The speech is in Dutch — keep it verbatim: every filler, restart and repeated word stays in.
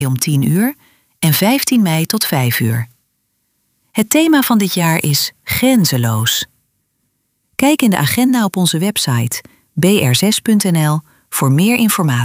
om tien uur en vijftien mei tot vijf uur. Het thema van dit jaar is Grenzeloos. Kijk in de agenda op onze website b r zes punt n l voor meer informatie.